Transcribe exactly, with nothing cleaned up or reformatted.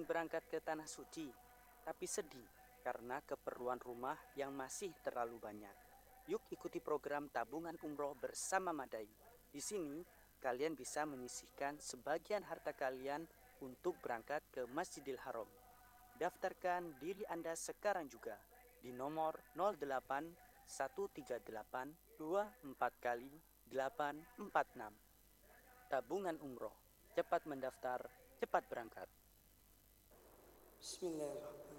berangkat ke Tanah Suci, tapi sedih karena keperluan rumah yang masih terlalu banyak. Yuk ikuti program tabungan umroh bersama Madai. Di sini, kalian bisa menyisihkan sebagian harta kalian untuk berangkat ke Masjidil Haram. Daftarkan diri Anda sekarang juga di nomor nol delapan satu tiga delapan dua empat kali delapan empat enam. Tabungan umroh, cepat mendaftar, cepat berangkat. Bismillahirrahmanirrahim.